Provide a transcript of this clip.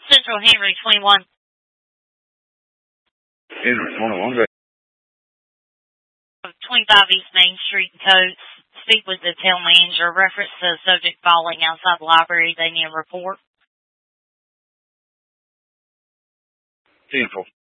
Central Henry 21. Henry 21. 25 East Main Street in Coates. Speak with the town manager. Reference to the subject falling outside the library. They need a report. 10-4.